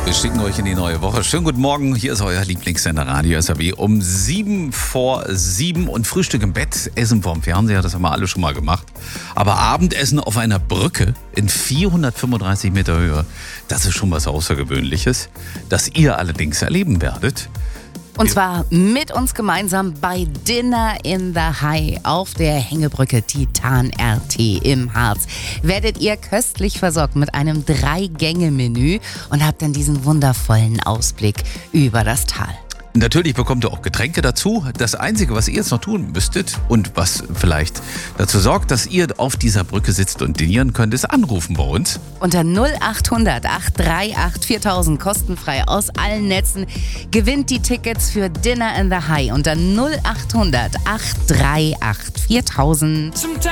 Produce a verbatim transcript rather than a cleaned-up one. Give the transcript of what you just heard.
Wir schicken euch in die neue Woche. Schönen guten Morgen, hier ist euer Lieblingssender Radio S R W um sieben vor sieben und Frühstück im Bett, Essen vorm Fernseher, das haben wir alle schon mal gemacht. Aber Abendessen auf einer Brücke in vierhundertfünfunddreißig Meter Höhe, das ist schon was Außergewöhnliches, das ihr allerdings erleben werdet. Und zwar mit uns gemeinsam bei Dinner in the High auf der Hängebrücke Titan R T im Harz. Werdet ihr köstlich versorgt mit einem Drei-Gänge-Menü und habt dann diesen wundervollen Ausblick über das Tal. Natürlich bekommt ihr auch Getränke dazu. Das Einzige, was ihr jetzt noch tun müsstet und was vielleicht dazu sorgt, dass ihr auf dieser Brücke sitzt und dinieren könnt, ist anrufen bei uns. Unter null acht hundert acht drei acht viertausend kostenfrei aus allen Netzen. Gewinnt die Tickets für Dinner in the High unter null acht hundert acht drei acht viertausend.